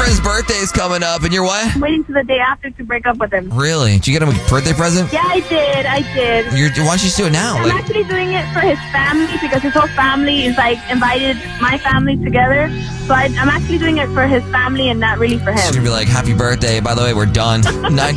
boyfriend's birthday is coming up, and you're what? I'm waiting to the day after to break up with him. Really? Did you get him a birthday present? Yeah, I did. Why don't you just do it now? I'm actually doing it for his family because his whole family is like invited my family together. So I'm actually doing it for his family and not really for him. She's gonna be like, happy birthday. By the way, we're done. 90